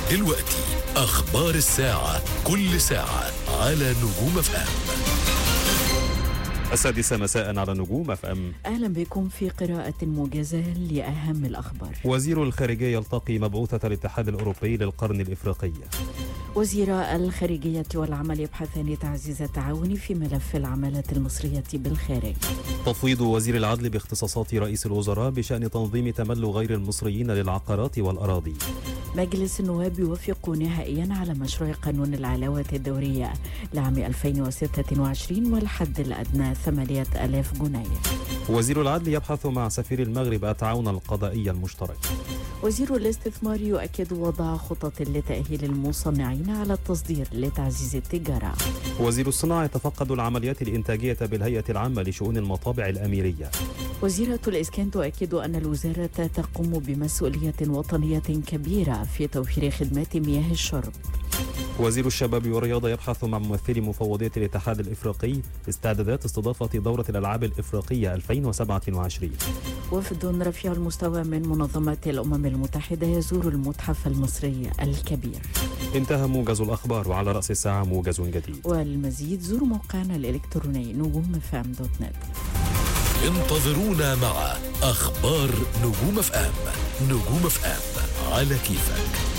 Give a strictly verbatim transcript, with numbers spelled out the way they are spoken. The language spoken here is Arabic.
دلوقتي أخبار الساعة، كل ساعة على نجوم اف ام. السادسة مساء على نجوم اف ام. أهلا بكم في قراءة موجزة لأهم الأخبار. وزير الخارجية يلتقي مبعوثة الاتحاد الأوروبي للقرن الإفريقي. وزيرا الخارجية والعمل يبحثان تعزيز التعاون في ملف العمالة المصرية بالخارج. تفويض وزير العدل باختصاصات رئيس الوزراء بشأن تنظيم تملك غير المصريين للعقارات والأراضي. مجلس النواب يوافق نهائيا على مشروع قانون العلاوة الدورية لعام ألفين وستة وعشرين والحد الأدنى ثمانية آلاف جنيه. وزير العدل يبحث مع سفير المغرب التعاون القضائي المشترك. وزير الاستثمار يؤكد وضع خطط لتأهيل المصنعين على التصدير لتعزيز التجارة. وزير الصناعة يتفقد العمليات الإنتاجية بالهيئة العامة لشؤون المطابع الأميرية. وزيرة الإسكان تؤكد أن الوزارة تقوم بمسؤولية وطنية كبيرة في توفير خدمات مياه الشرب. وزير الشباب والرياضة يبحث مع ممثلي مفوضية الاتحاد الإفريقي استعدادات استضافة دورة الألعاب الإفريقية ألفين وسبعة وعشرين. وفد رفيع المستوى من منظمة الأمم المتحدة يزور المتحف المصري الكبير. انتهى موجز الأخبار، وعلى رأس الساعة موجز جديد. والمزيد زوروا موقعنا الإلكتروني نجوم فام دوت نت. انتظرونا مع أخبار نجوم اف ام. نجوم اف ام على كيفك.